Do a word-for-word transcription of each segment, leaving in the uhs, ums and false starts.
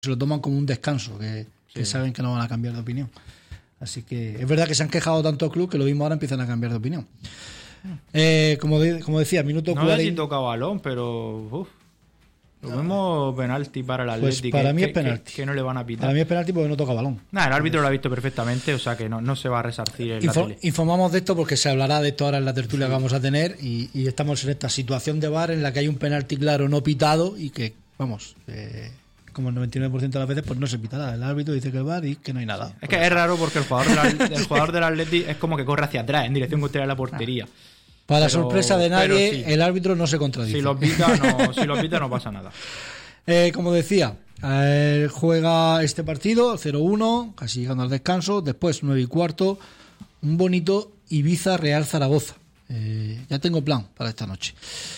se lo toman como un descanso, que, que sí. saben que no van a cambiar de opinión. Así que es verdad que se han quejado tanto el club que lo mismo ahora empiezan a cambiar de opinión. Eh, como, de, como decía, minuto no cuarenta. No sé si toca balón, pero uf, lo mismo penalti para el Atlético. Pues para que, mí que, es penalti. Que, que no le van a pitar. Para mí es penalti porque no toca balón. Nah, el árbitro lo ha visto perfectamente, o sea que no, no se va a resarcir en Info, la tele. Informamos de esto porque se hablará de esto ahora en la tertulia sí. que vamos a tener y, y estamos en esta situación de V A R en la que hay un penalti claro no pitado y que, vamos, eh, como el noventa y nueve por ciento de las veces pues no se pitará. El árbitro dice que el V A R y que no hay nada. Sí. Es que es raro porque el jugador del, el jugador del Atleti es como que corre hacia atrás, en dirección contraria a la portería. Ah. Para pero, sorpresa de nadie, sí. el árbitro no se contradice. Si lo pita no, si lo pita no pasa nada. Eh, como decía, eh, juega este partido cero uno, casi llegando al descanso. Después nueve y cuarto, un bonito Ibiza Real Zaragoza. Eh, ya tengo plan para esta noche.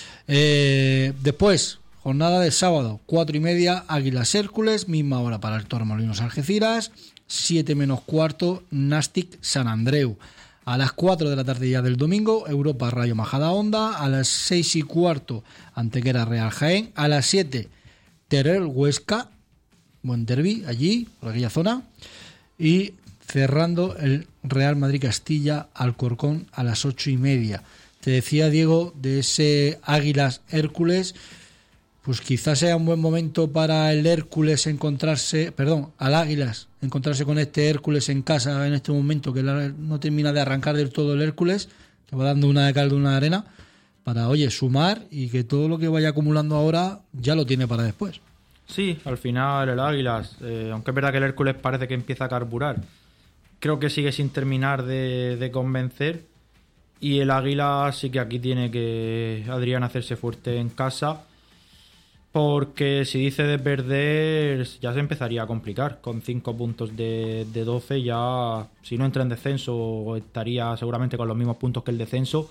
Eh, después, jornada de sábado, cuatro y media, Águilas Hércules, misma hora para el Torremolinos Algeciras, siete menos cuarto, Nàstic San Andreu. A las cuatro de la tarde ya del domingo, Europa Rayo Majadahonda. A las seis y cuarto, Antequera Real Jaén. A las siete, Teruel Huesca, buen derbi allí, por aquella zona. Y cerrando el Real Madrid Castilla Alcorcón a las ocho y media. Te decía, Diego, de ese Águilas Hércules, pues quizás sea un buen momento para el Hércules encontrarse, perdón, al Águilas encontrarse con este Hércules en casa en este momento, que no termina de arrancar del todo el Hércules, que va dando una de cal de una de arena, para, oye, sumar y que todo lo que vaya acumulando ahora ya lo tiene para después. Sí, al final el Águilas, eh, aunque es verdad que el Hércules parece que empieza a carburar, creo que sigue sin terminar de, de convencer, y el Águilas sí que aquí tiene que Adrián hacerse fuerte en casa, porque si dice de perder ya se empezaría a complicar. Con cinco puntos de, de doce ya, si no entra en descenso, estaría seguramente con los mismos puntos que el descenso.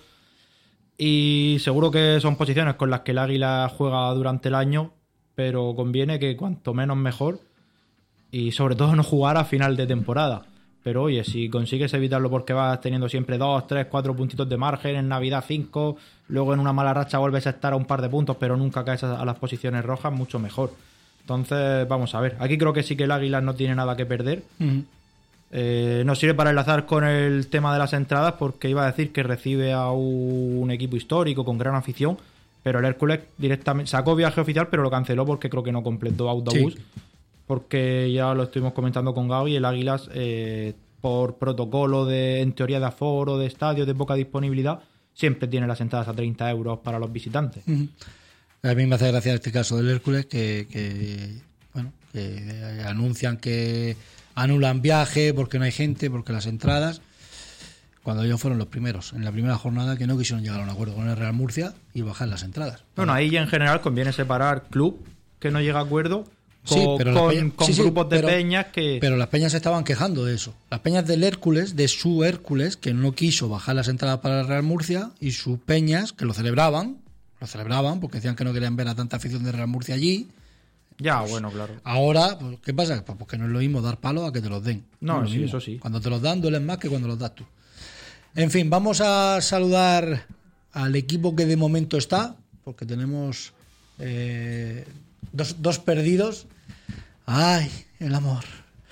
Y seguro que son posiciones con las que el Águila juega durante el año, pero conviene que cuanto menos mejor, y sobre todo no jugar a final de temporada. Pero oye, si consigues evitarlo porque vas teniendo siempre dos, tres, cuatro puntitos de margen, en Navidad cinco, luego en una mala racha vuelves a estar a un par de puntos, pero nunca caes a las posiciones rojas, mucho mejor. Entonces, vamos a ver. Aquí creo que sí que el Águila no tiene nada que perder. Uh-huh. Eh, nos sirve para enlazar con el tema de las entradas, porque iba a decir que recibe a un equipo histórico con gran afición, pero el Hércules directamente sacó viaje oficial, pero lo canceló porque creo que no completó autobús. Sí. Porque ya lo estuvimos comentando con Gaby, el Águilas, eh, por protocolo de, en teoría de aforo, de estadio, de poca disponibilidad, siempre tiene las entradas a treinta euros para los visitantes. Uh-huh. A mí me hace gracia este caso del Hércules, que, que, bueno, que anuncian que anulan viaje porque no hay gente, porque las entradas, cuando ellos fueron los primeros, en la primera jornada, que no quisieron llegar a un acuerdo con el Real Murcia y bajar las entradas. Bueno, ahí en general conviene separar club, que no llega a acuerdo, Con, sí, pero con, peñas, con sí, sí, grupos de pero, peñas que... Pero las peñas se estaban quejando de eso. Las peñas del Hércules, de su Hércules, que no quiso bajar las entradas para el Real Murcia, y sus peñas, que lo celebraban, lo celebraban porque decían que no querían ver a tanta afición de Real Murcia allí. Ya, pues, bueno, claro. Ahora, pues, ¿qué pasa? Pues porque no es lo mismo dar palos a que te los den. No, no sí, mismo. eso sí. Cuando te los dan, duelen más que cuando los das tú. En fin, vamos a saludar al equipo que de momento está, porque tenemos eh, dos, dos perdidos. Ay, el amor.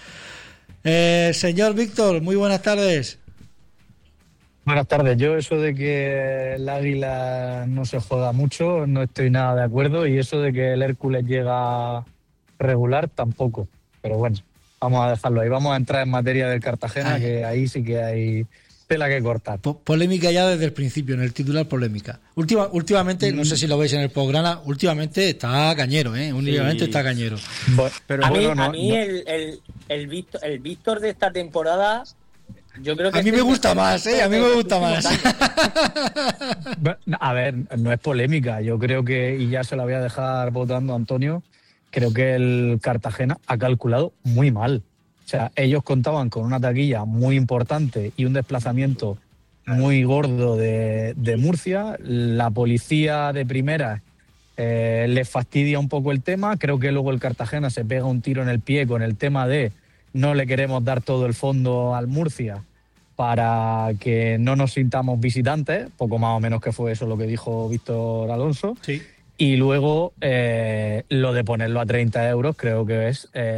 Eh, señor Víctor, muy buenas tardes. Buenas tardes. Yo eso de que el Águila no se juega mucho, no estoy nada de acuerdo, y eso de que el Hércules llega regular tampoco. Pero bueno, vamos a dejarlo ahí. Vamos a entrar en materia del Cartagena, Ay. que ahí sí que hay tela que cortar. Po- polémica ya desde el principio, en el titular polémica. Última, últimamente, mm. no sé si lo veis en el programa, últimamente está cañero, ¿eh? Últimamente sí. está cañero. Bueno, pero a bueno, mí, no, a mí no. el, el, el, Víctor, el Víctor de esta temporada, yo creo que... A mí me gusta más, ¿eh? A mí me gusta más. A ver, no es polémica. Yo creo que, y ya se la voy a dejar votando a Antonio, creo que el Cartagena ha calculado muy mal. O sea, ellos contaban con una taquilla muy importante y un desplazamiento muy gordo de, de Murcia. La policía de primera eh, les fastidia un poco el tema. Creo que luego el Cartagena se pega un tiro en el pie con el tema de no le queremos dar todo el fondo al Murcia para que no nos sintamos visitantes, poco más o menos que fue eso lo que dijo Víctor Alonso. Sí. Y luego eh, lo de ponerlo a treinta euros creo que es eh,